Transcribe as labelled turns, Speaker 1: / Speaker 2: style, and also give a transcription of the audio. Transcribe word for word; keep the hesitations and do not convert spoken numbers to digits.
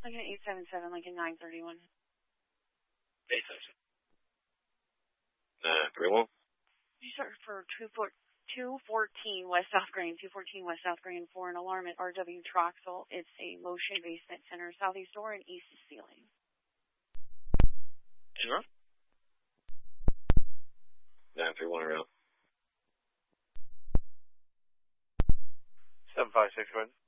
Speaker 1: Lincoln eight seven seven, Lincoln nine thirty-one.
Speaker 2: eight seven seven. nine thirty-one.
Speaker 1: You start for two fourteen West South Green, two fourteen West South Green for an alarm at R W Troxel. It's a motion basement center, southeast door and east ceiling.
Speaker 2: Zero. nine three one around.
Speaker 3: seven five six one.